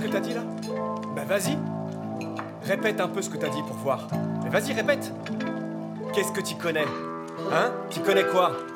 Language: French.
ce que t'as dit là? Bah vas-y. Répète un peu ce que t'as dit pour voir. Mais vas-y, répète. Qu'est-ce que t'y connais? Hein? T'y connais quoi?